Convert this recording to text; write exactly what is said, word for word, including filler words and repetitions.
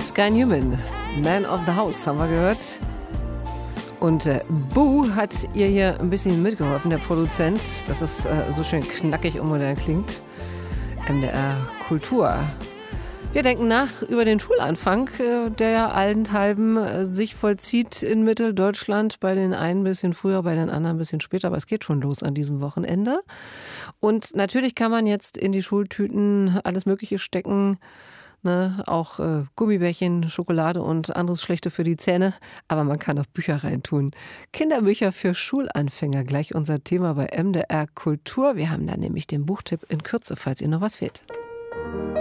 Sky Newman, Man of the House, haben wir gehört. Und äh, Boo hat ihr hier ein bisschen mitgeholfen, der Produzent, dass es äh, so schön knackig und modern klingt. M D R Kultur. Wir denken nach über den Schulanfang, äh, der ja allenthalben äh, sich vollzieht in Mitteldeutschland. Bei den einen ein bisschen früher, bei den anderen ein bisschen später. Aber es geht schon los an diesem Wochenende. Und natürlich kann man jetzt in die Schultüten alles Mögliche stecken. Ne, auch äh, Gummibärchen, Schokolade und anderes Schlechte für die Zähne. Aber man kann auch Bücher reintun. Kinderbücher für Schulanfänger, gleich unser Thema bei M D R Kultur. Wir haben da nämlich den Buchtipp in Kürze, falls Ihnen noch was fehlt.